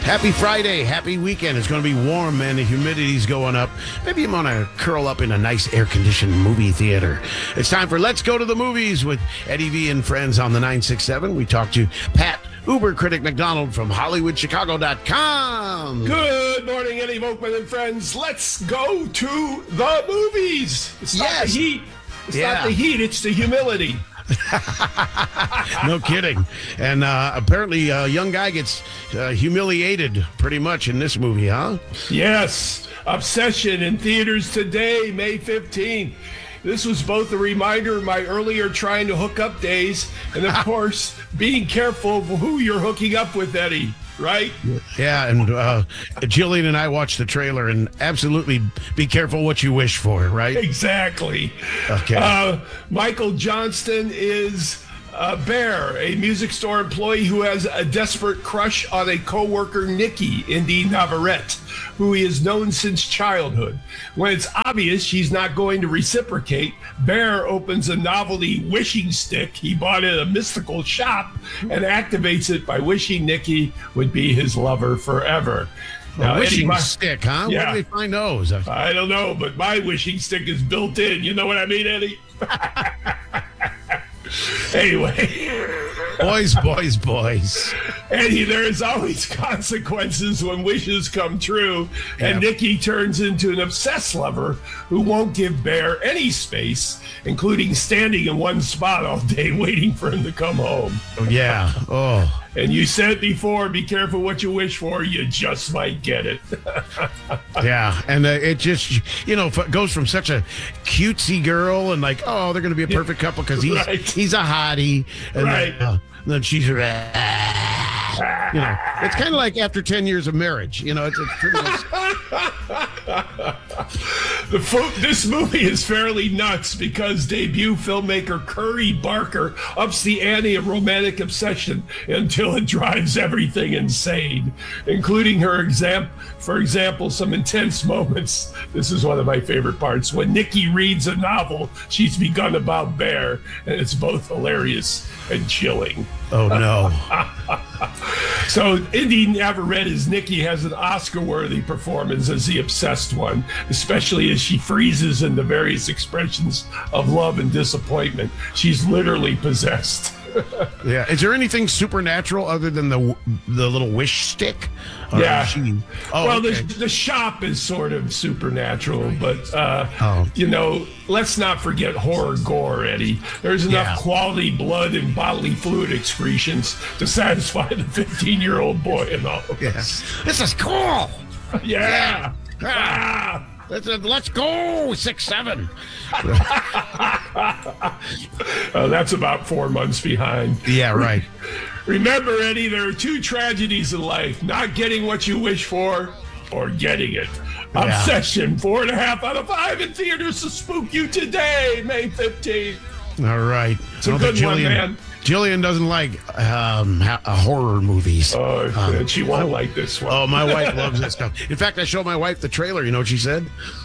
Happy Friday, happy weekend. It's going to be warm and the humidity's going up. Maybe you want to curl up in a nice air-conditioned movie theater. It's time for Let's Go to the Movies with Eddie V and friends on the 967. We talked to Pat Uber Critic McDonald from HollywoodChicago.com. Good morning, Eddie Volkman and friends. Let's go to the movies. It's not the heat. It's not the heat, it's the humility. No kidding. And apparently a young guy gets humiliated pretty much in this movie, huh? Yes. Obsession in theaters today, May 15th. This was both a reminder of my earlier trying to hook up days and, of course, being careful of who you're hooking up with, Eddie. Right? Yeah, and Jillian and I watched the trailer, and absolutely be careful what you wish for, right? Exactly. Okay. Michael Johnston is Bear, a music store employee who has a desperate crush on a co-worker, Nikki, Indy Navarrete, who he has known since childhood. When it's obvious she's not going to reciprocate, Bear opens a novelty wishing stick he bought at a mystical shop and activates it by wishing Nikki would be his lover forever. Now, a wishing stick, huh? Yeah. Where do they find those? I don't know, but my wishing stick is built in. You know what I mean, Eddie? Anyway. Boys. Eddie, there is always consequences when wishes come true, and Nikki turns into an obsessed lover who won't give Bear any space, including standing in one spot all day waiting for him to come home. Yeah. Oh. And you said before, be careful what you wish for. You just might get it. Yeah. And it just, goes from such a cutesy girl and like, oh, they're going to be a perfect couple because he's a hottie. And then she's, it's kind of like after 10 years of marriage. It's pretty much. This movie is fairly nuts because debut filmmaker Curry Barker ups the ante of romantic obsession until it drives everything insane, including for example, some intense moments. This is one of my favorite parts when Nikki reads a novel she's begun about Bear, and it's both hilarious and chilling. Oh, no. So Indy Navarrete as Nikki has an Oscar-worthy performance as the obsessed one, especially as she freezes into various expressions of love and disappointment. She's literally possessed. Yeah. Is there anything supernatural other than the little wish stick? The shop is sort of supernatural, but let's not forget horror gore, Eddie. There's enough quality blood and bodily fluid excretions to satisfy the 15-year-old boy and all of us. This is cool. Yeah. Let's go, 6'7". That's about 4 months behind. Yeah, right. Remember, Eddie, there are two tragedies in life: not getting what you wish for or getting it. Obsession, 4.5 out of 5 in theaters to spook you today, May 15th. All right. It's a good one, man. Jillian doesn't like horror movies. Oh, she won't like this one. Oh, my wife loves this stuff. In fact, I showed my wife the trailer. You know what she said?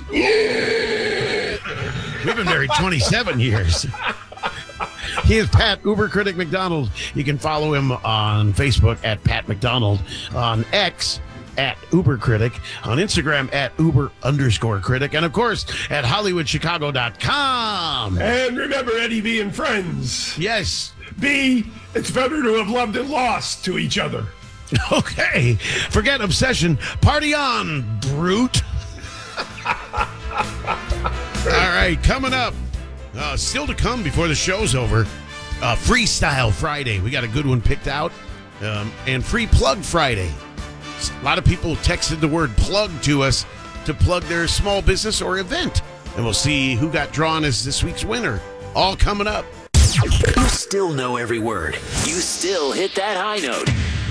We've been married 27 years. He is Pat Uber Critic McDonald. You can follow him on Facebook at Pat McDonald, on X at Uber Critic, on Instagram at Uber_Critic, and of course at HollywoodChicago.com. And remember, Eddie V and friends. Yes. B, it's better to have loved and lost to each other. Okay. Forget obsession. Party on, brute. All right, coming up. Still to come before the show's over. Freestyle Friday. We got a good one picked out. And Free Plug Friday. A lot of people texted the word plug to us to plug their small business or event. And we'll see who got drawn as this week's winner. All coming up. You still know every word. You still hit that high note.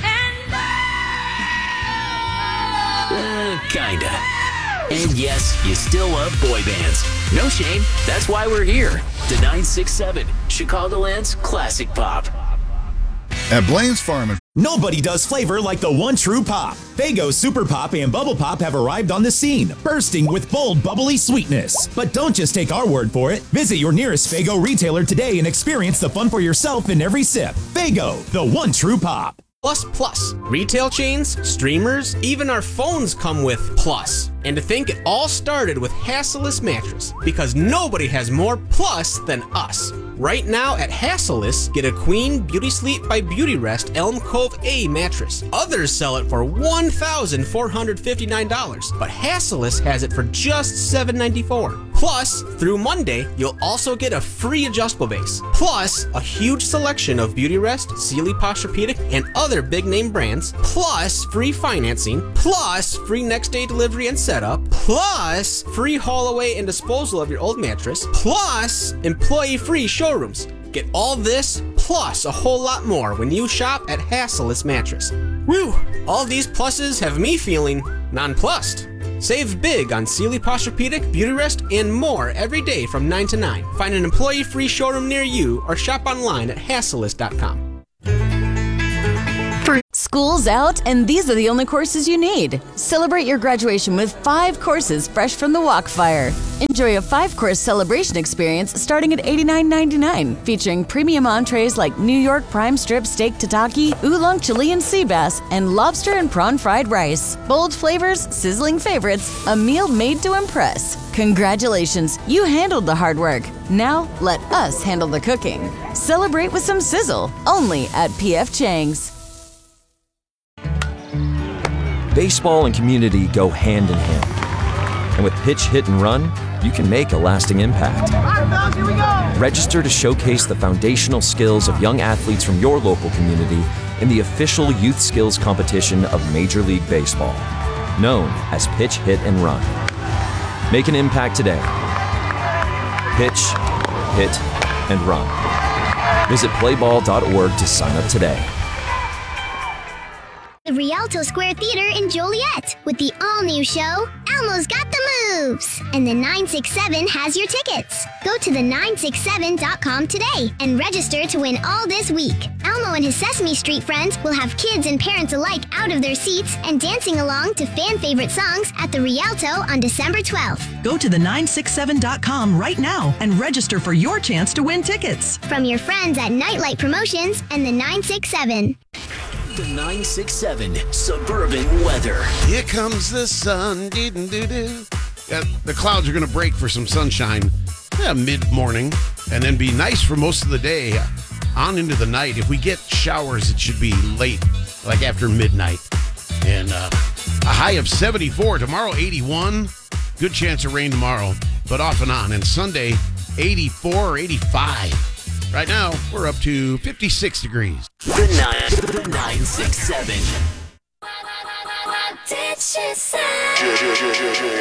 Kinda. And yes, you still love boy bands. No shame. That's why we're here. The 967, Chicagoland's classic pop. At Blaine's Farm. Nobody does flavor like the one true pop. Faygo Super Pop and Bubble Pop have arrived on the scene, bursting with bold, bubbly sweetness. But don't just take our word for it. Visit your nearest Faygo retailer today and experience the fun for yourself in every sip. Faygo, the one true pop. Plus. Retail chains, streamers, even our phones come with Plus. And to think it all started with Hassellus Mattress, because nobody has more plus than us. Right now at Hassellus, get a Queen Beauty Sleep by Beautyrest Elm Cove A mattress. Others sell it for $1,459, but Hassellus has it for just $794. Plus, through Monday, you'll also get a free adjustable base. Plus, a huge selection of Beautyrest, Sealy Posturepedic, and other big name brands. Plus, free financing. Plus, free next day delivery and setup. Plus, free haul away and disposal of your old mattress. Plus, employee free showrooms. Get all this plus a whole lot more when you shop at Hassellus Mattress. Woo! All these pluses have me feeling nonplussed. Save big on Sealy Posturepedic, Beautyrest, and more every day from 9 to 9. Find an employee-free showroom near you or shop online at Hassellus.com. School's out, and these are the only courses you need. Celebrate your graduation with 5 courses fresh from the Walkfire. Enjoy a 5-course celebration experience starting at $89.99, featuring premium entrees like New York prime strip steak tataki, oolong Chilean sea bass, and lobster and prawn fried rice. Bold flavors, sizzling favorites, a meal made to impress. Congratulations, you handled the hard work. Now let us handle the cooking. Celebrate with some sizzle, only at P.F. Chang's. Baseball and community go hand in hand. And with Pitch, Hit, and Run, you can make a lasting impact. Register to showcase the foundational skills of young athletes from your local community in the official youth skills competition of Major League Baseball, known as Pitch, Hit, and Run. Make an impact today. Pitch, Hit, and Run. Visit playball.org to sign up today. The Rialto Square Theater in Joliet with the all-new show, Elmo's Got the Moves. And the 967 has your tickets. Go to the967.com today and register to win all this week. Elmo and his Sesame Street friends will have kids and parents alike out of their seats and dancing along to fan-favorite songs at the Rialto on December 12th. Go to the967.com right now and register for your chance to win tickets. From your friends at Nightlight Promotions and the 967. The 967 Suburban Weather. Here comes the sun. The clouds are going to break for some sunshine mid-morning and then be nice for most of the day on into the night. If we get showers, it should be late, like after midnight. And a high of 74. Tomorrow, 81. Good chance of rain tomorrow, but off and on. And Sunday, 84 or 85. Right now, we're up to 56 degrees. The 967. What did she say?